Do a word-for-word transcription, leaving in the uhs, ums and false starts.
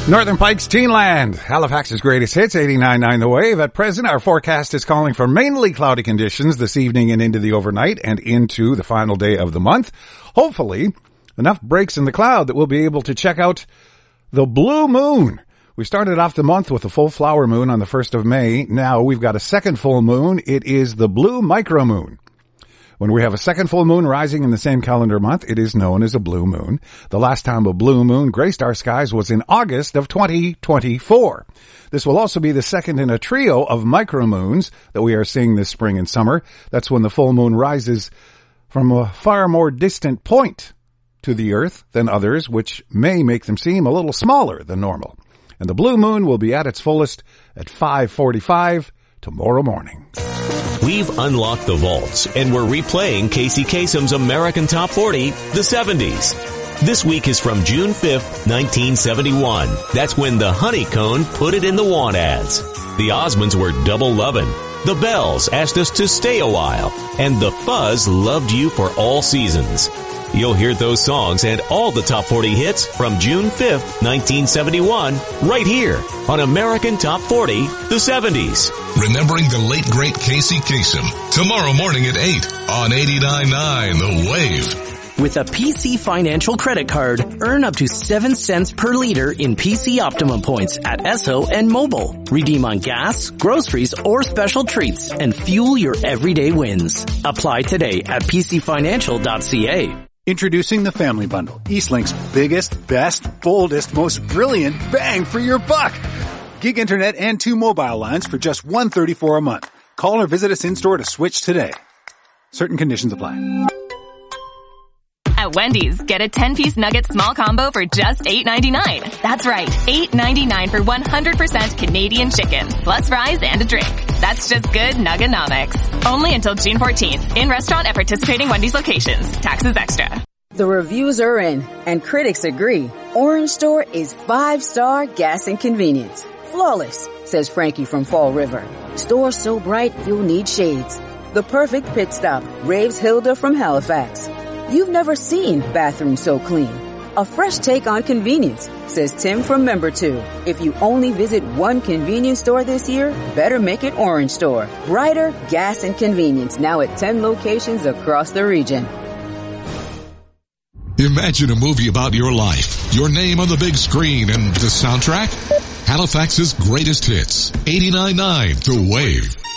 Northern Pikes Teenland, Halifax's greatest hits, eighty-nine point nine The Wave. At present, our forecast is calling for mainly cloudy conditions this evening and into the overnight and into the final day of the month. Hopefully, enough breaks in the cloud that we'll be able to check out the blue moon. We started off the month with a full flower moon on the first of May. Now we've got a second full moon. It is the blue micromoon. When we have a second full moon rising in the same calendar month, it is known as a blue moon. The last time a blue moon graced our skies was in August of twenty twenty-four. This will also be the second in a trio of micromoons that we are seeing this spring and summer. That's when the full moon rises from a far more distant point to the earth than others, which may make them seem a little smaller than normal. And the blue moon will be at its fullest at five forty-five tomorrow morning. We've unlocked the vaults, and we're replaying Casey Kasem's American Top forty, the seventies. This week is from June fifth, nineteen seventy-one. That's when the Honeycone put it in the want ads. The Osmonds were double lovin'. The Bells asked us to stay a while. And the Fuzz loved you for all seasons. You'll hear those songs and all the top forty hits from June fifth, nineteen seventy-one, right here on American Top forty, the seventies. Remembering the late, great Casey Kasem. Tomorrow morning at eight on eighty-nine point nine The Wave. With a P C Financial credit card, earn up to seven cents per liter in P C Optimum points at Esso and Mobile. Redeem on gas, groceries, or special treats and fuel your everyday wins. Apply today at p c financial dot c a. Introducing the Family Bundle, Eastlink's biggest, best, boldest, most brilliant bang for your buck. Gig internet and two mobile lines for just one hundred thirty-four dollars a month. Call or visit us in-store to switch today. Certain conditions apply. At Wendy's, get a ten-piece nugget small combo for just eight ninety-nine. That's right, eight ninety-nine for one hundred percent Canadian chicken, plus fries and a drink. That's just good Nugganomics. Only until June fourteenth. In restaurant at participating Wendy's locations. Taxes extra. The reviews are in, and critics agree. Orange Store is five-star gas and convenience. Flawless, says Frankie from Fall River. Store so bright you'll need shades. The perfect pit stop, raves Hilda from Halifax. You've never seen bathrooms so clean. A fresh take on convenience, says Tim from Member two. If you only visit one convenience store this year, better make it Orange Store. Brighter gas and convenience now at ten locations across the region. Imagine a movie about your life, your name on the big screen, and the soundtrack? Halifax's greatest hits, eighty-nine point nine The Wave.